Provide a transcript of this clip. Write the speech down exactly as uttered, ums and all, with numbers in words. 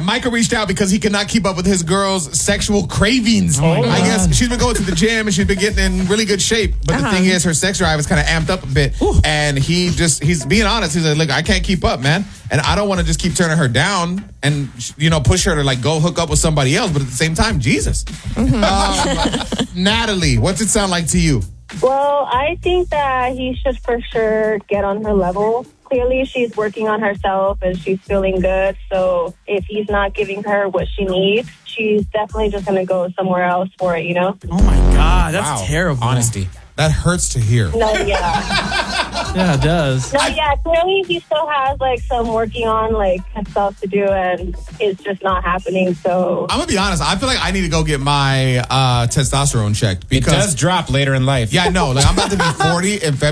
right, Micah reached out because he could not keep up with his girl's sexual cravings. Oh, I guess she's been going to the gym and she's been getting in really good shape. But Uh-huh. the thing is, her sex drive is kind of amped up a bit. And he just, he's being honest. He's like, look, I can't keep up, man. And I don't want to just keep turning her down and, you know, push her to like go hook up with somebody else. But at the same time, Jesus. Um, Natalie, what's it sound like to you? Well, I think that he should for sure get on her level. Clearly, she's working on herself and she's feeling good. So if he's not giving her what she needs, she's definitely just going to go somewhere else for it, you know? Oh, my God. That's Wow. terrible. Honesty. That hurts to hear. No, yeah. Yeah, it does. No, yeah, clearly he still has, like, some working on, like, himself to do, and it's just not happening, so... I'm going to be honest. I feel like I need to go get my uh, testosterone checked. It Because does drop later in life. Yeah, I know. Like, I'm about to be forty in February.